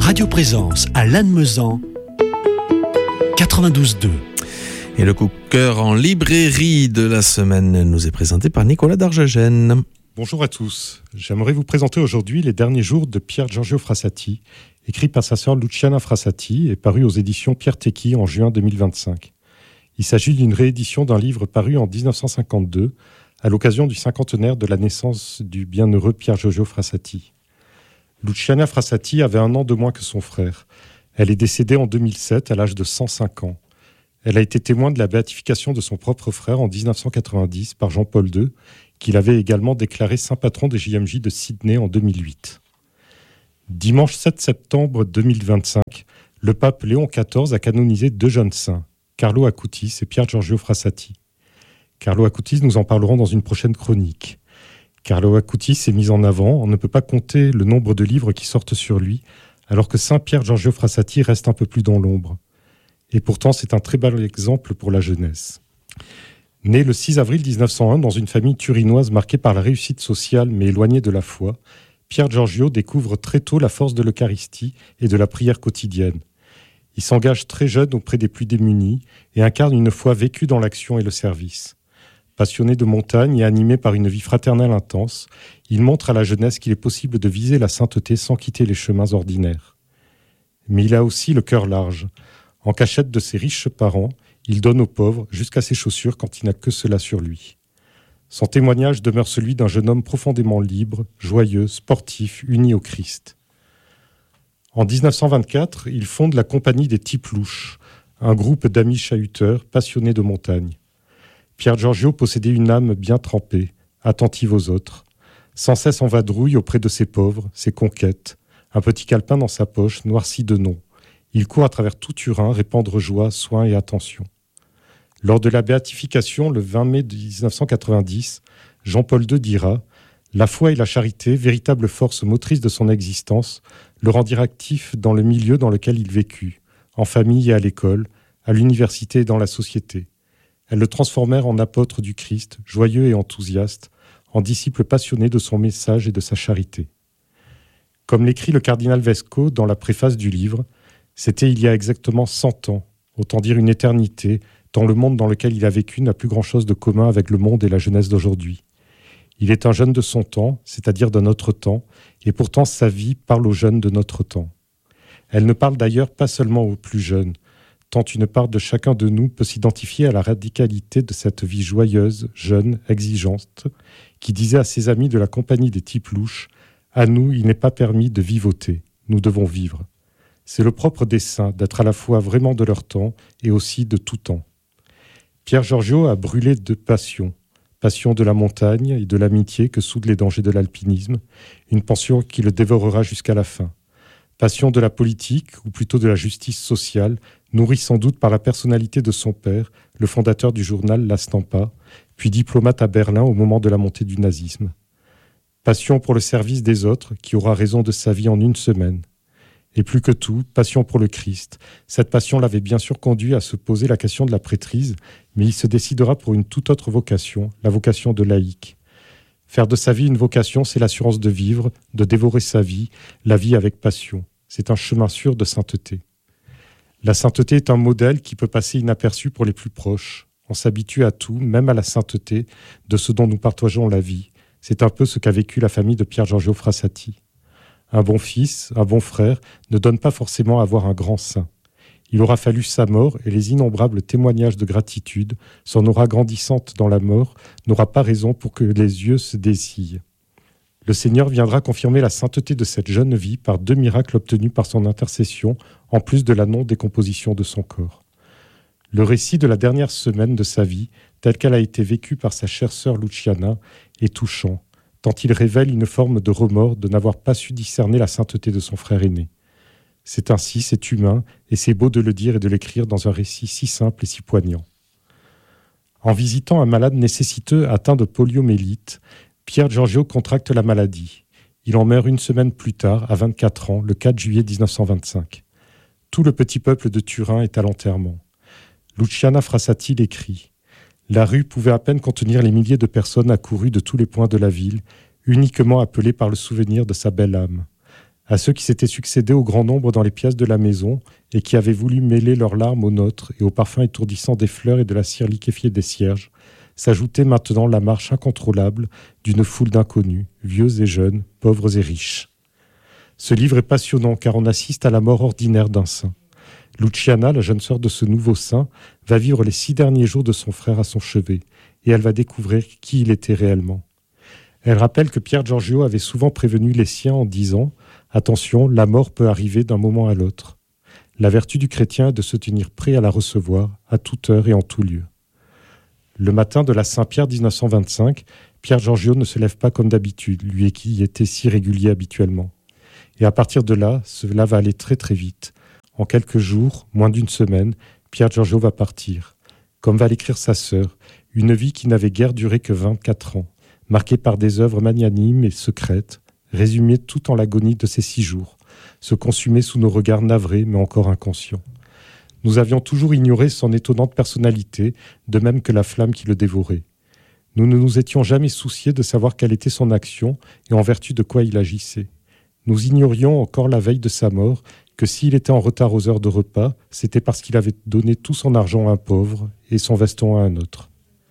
Radio Présence à Lannemezan, 92.2. Et le coup de cœur en librairie de la semaine nous est présenté par Nicolas Darjagène. Bonjour à tous. J'aimerais vous présenter aujourd'hui Les derniers jours de Pier Giorgio Frassati, écrit par sa sœur Luciana Frassati et paru aux éditions Pierre Tecky en juin 2025. Il s'agit d'une réédition d'un livre paru en 1952 à l'occasion du cinquantenaire de la naissance du bienheureux Pier Giorgio Frassati. Luciana Frassati avait 1 an de moins que son frère. Elle est décédée en 2007 à l'âge de 105 ans. Elle a été témoin de la béatification de son propre frère en 1990 par Jean-Paul II, qu'il avait également déclaré saint patron des JMJ de Sydney en 2008. Dimanche 7 septembre 2025, le pape Léon XIV a canonisé 2 jeunes saints, Carlo Acutis et Pier Giorgio Frassati. Carlo Acutis, nous en parlerons dans une prochaine chronique. Carlo Acutis est mis en avant, on ne peut pas compter le nombre de livres qui sortent sur lui, alors que saint Pier Giorgio Frassati reste un peu plus dans l'ombre. Et pourtant, c'est un très bel exemple pour la jeunesse. Né le 6 avril 1901 dans une famille turinoise marquée par la réussite sociale mais éloignée de la foi, Pier Giorgio découvre très tôt la force de l'Eucharistie et de la prière quotidienne. Il s'engage très jeune auprès des plus démunis et incarne une foi vécue dans l'action et le service. Passionné de montagne et animé par une vie fraternelle intense, il montre à la jeunesse qu'il est possible de viser la sainteté sans quitter les chemins ordinaires. Mais il a aussi le cœur large. En cachette de ses riches parents, il donne aux pauvres jusqu'à ses chaussures quand il n'a que cela sur lui. Son témoignage demeure celui d'un jeune homme profondément libre, joyeux, sportif, uni au Christ. En 1924, il fonde la Compagnie des Types Louches, un groupe d'amis chahuteurs passionnés de montagne. Pier Giorgio possédait une âme bien trempée, attentive aux autres, sans cesse en vadrouille auprès de ses pauvres, ses conquêtes, un petit calepin dans sa poche, noirci de noms. Il court à travers tout Turin, répandre joie, soin et attention. Lors de la béatification, le 20 mai 1990, Jean-Paul II dira « La foi et la charité, véritable force motrice de son existence, le rendirent actif dans le milieu dans lequel il vécut, en famille et à l'école, à l'université et dans la société. Elles le transformèrent en apôtre du Christ, joyeux et enthousiaste, en disciple passionné de son message et de sa charité. » Comme l'écrit le cardinal Vesco dans la préface du livre, c'était il y a exactement 100 ans, autant dire une éternité, tant le monde dans lequel il a vécu n'a plus grand-chose de commun avec le monde et la jeunesse d'aujourd'hui. Il est un jeune de son temps, c'est-à-dire de notre temps, et pourtant sa vie parle aux jeunes de notre temps. Elle ne parle d'ailleurs pas seulement aux plus jeunes, tant une part de chacun de nous peut s'identifier à la radicalité de cette vie joyeuse, jeune, exigeante, qui disait à ses amis de la Compagnie des Types Louches « À nous, il n'est pas permis de vivoter, nous devons vivre ». C'est le propre des saints d'être à la fois vraiment de leur temps et aussi de tout temps. Pier Giorgio a brûlé de passion de la montagne et de l'amitié que soudent les dangers de l'alpinisme, une passion qui le dévorera jusqu'à la fin. Passion de la politique, ou plutôt de la justice sociale, nourrie sans doute par la personnalité de son père, le fondateur du journal La Stampa, puis diplomate à Berlin au moment de la montée du nazisme. Passion pour le service des autres, qui aura raison de sa vie en 1 semaine. Et plus que tout, passion pour le Christ. Cette passion l'avait bien sûr conduit à se poser la question de la prêtrise, mais il se décidera pour une toute autre vocation, la vocation de laïc. Faire de sa vie une vocation, c'est l'assurance de vivre, de dévorer sa vie, la vie avec passion. C'est un chemin sûr de sainteté. La sainteté est un modèle qui peut passer inaperçu pour les plus proches. On s'habitue à tout, même à la sainteté, de ce dont nous partageons la vie. C'est un peu ce qu'a vécu la famille de Pier Giorgio Frassati. Un bon fils, un bon frère, ne donne pas forcément à avoir un grand saint. Il aura fallu sa mort et les innombrables témoignages de gratitude, son aura grandissante dans la mort, n'aura pas raison pour que les yeux se dessillent. Le Seigneur viendra confirmer la sainteté de cette jeune vie par 2 miracles obtenus par son intercession, en plus de la non-décomposition de son corps. Le récit de la dernière semaine de sa vie, tel qu'elle a été vécue par sa chère sœur Luciana, est touchant, tant il révèle une forme de remords de n'avoir pas su discerner la sainteté de son frère aîné. C'est ainsi, c'est humain, et c'est beau de le dire et de l'écrire dans un récit si simple et si poignant. En visitant un malade nécessiteux atteint de poliomyélite, Pier Giorgio contracte la maladie. Il en meurt 1 semaine plus tard, à 24 ans, le 4 juillet 1925. Tout le petit peuple de Turin est à l'enterrement. Luciana Frassati l'écrit. La rue pouvait à peine contenir les milliers de personnes accourues de tous les points de la ville, uniquement appelées par le souvenir de sa belle âme. à ceux qui s'étaient succédé au grand nombre dans les pièces de la maison et qui avaient voulu mêler leurs larmes aux nôtres et au parfum étourdissant des fleurs et de la cire liquéfiée des cierges, s'ajoutait maintenant la marche incontrôlable d'une foule d'inconnus, vieux et jeunes, pauvres et riches. Ce livre est passionnant car on assiste à la mort ordinaire d'un saint. Luciana, la jeune sœur de ce nouveau saint, va vivre les 6 derniers jours de son frère à son chevet et elle va découvrir qui il était réellement. Elle rappelle que Pier Giorgio avait souvent prévenu les siens en disant « Attention, la mort peut arriver d'un moment à l'autre. La vertu du chrétien est de se tenir prêt à la recevoir, à toute heure et en tout lieu. » Le matin de la Saint-Pierre 1925, Pier Giorgio ne se lève pas comme d'habitude, lui qui était si régulier habituellement. Et à partir de là, cela va aller très très vite. En quelques jours, moins d'une semaine, Pier Giorgio va partir. Comme va l'écrire sa sœur, une vie qui n'avait guère duré que 24 ans, marquée par des œuvres magnanimes et secrètes, résumées tout en l'agonie de ces 6 jours, se consumer sous nos regards navrés mais encore inconscients. Nous avions toujours ignoré son étonnante personnalité, de même que la flamme qui le dévorait. Nous ne nous étions jamais souciés de savoir quelle était son action et en vertu de quoi il agissait. Nous ignorions encore la veille de sa mort que s'il était en retard aux heures de repas, c'était parce qu'il avait donné tout son argent à un pauvre et son veston à un autre.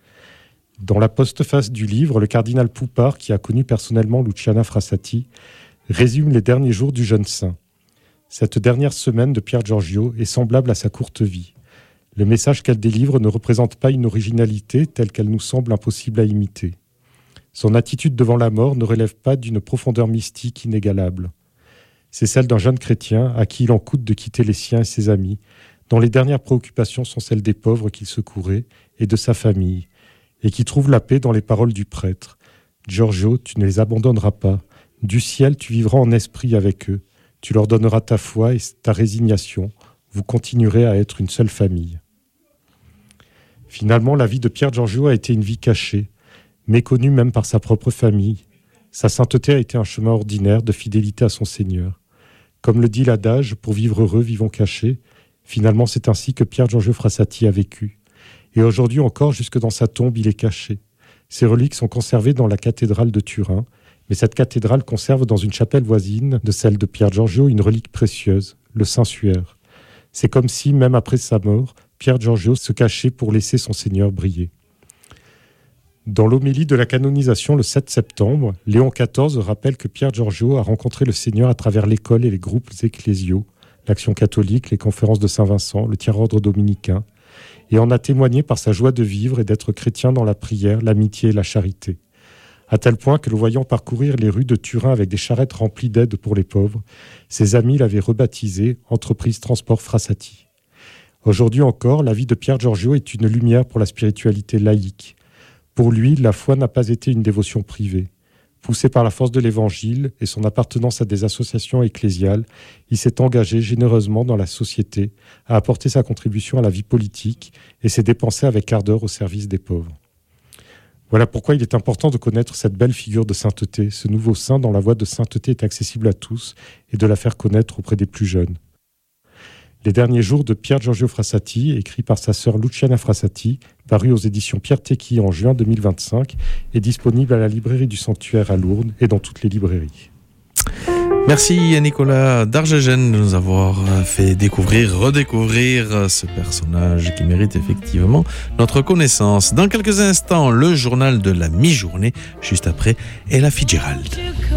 Dans la postface du livre, le cardinal Poupart, qui a connu personnellement Luciana Frassati, résume les derniers jours du jeune saint. Cette dernière semaine de Pier Giorgio est semblable à sa courte vie. Le message qu'elle délivre ne représente pas une originalité telle qu'elle nous semble impossible à imiter. Son attitude devant la mort ne relève pas d'une profondeur mystique inégalable. C'est celle d'un jeune chrétien à qui il en coûte de quitter les siens et ses amis, dont les dernières préoccupations sont celles des pauvres qu'il secourait et de sa famille, et qui trouve la paix dans les paroles du prêtre. « Giorgio, tu ne les abandonneras pas. Du ciel, tu vivras en esprit avec eux. Tu leur donneras ta foi et ta résignation. Vous continuerez à être une seule famille. » Finalement, la vie de Pier Giorgio a été une vie cachée, méconnue même par sa propre famille. Sa sainteté a été un chemin ordinaire de fidélité à son Seigneur. Comme le dit l'adage, pour vivre heureux, vivons cachés. Finalement, c'est ainsi que Pier Giorgio Frassati a vécu. Et aujourd'hui encore, jusque dans sa tombe, il est caché. Ses reliques sont conservées dans la cathédrale de Turin, mais cette cathédrale conserve dans une chapelle voisine de celle de Pier Giorgio une relique précieuse, le Saint-Suaire. C'est comme si, même après sa mort, Pier Giorgio se cachait pour laisser son Seigneur briller. Dans l'homélie de la canonisation le 7 septembre, Léon XIV rappelle que Pier Giorgio a rencontré le Seigneur à travers l'école et les groupes ecclésiaux, l'Action catholique, les conférences de Saint-Vincent, le tiers-ordre dominicain, et en a témoigné par sa joie de vivre et d'être chrétien dans la prière, l'amitié et la charité. À tel point que le voyant parcourir les rues de Turin avec des charrettes remplies d'aide pour les pauvres, ses amis l'avaient rebaptisé « Entreprise Transport Frassati ». Aujourd'hui encore, la vie de Pier Giorgio est une lumière pour la spiritualité laïque. Pour lui, la foi n'a pas été une dévotion privée. Poussé par la force de l'Évangile et son appartenance à des associations ecclésiales, il s'est engagé généreusement dans la société, a apporté sa contribution à la vie politique et s'est dépensé avec ardeur au service des pauvres. Voilà pourquoi il est important de connaître cette belle figure de sainteté, ce nouveau saint dont la voie de sainteté est accessible à tous, et de la faire connaître auprès des plus jeunes. Les derniers jours de Pier Giorgio Frassati, écrit par sa sœur Luciana Frassati, paru aux éditions Pierre Tecky en juin 2025, est disponible à la librairie du Sanctuaire à Lourdes et dans toutes les librairies. Merci à Nicolas Dargegen de nous avoir fait redécouvrir ce personnage qui mérite effectivement notre connaissance. Dans quelques instants, le journal de la mi-journée, juste après Ella Fitzgerald.